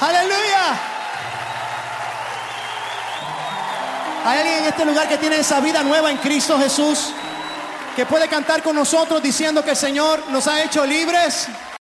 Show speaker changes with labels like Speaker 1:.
Speaker 1: Aleluya. Hay alguien en este lugar que tiene esa vida nueva en Cristo Jesús, que puede cantar con nosotros diciendo que el Señor nos ha hecho libres.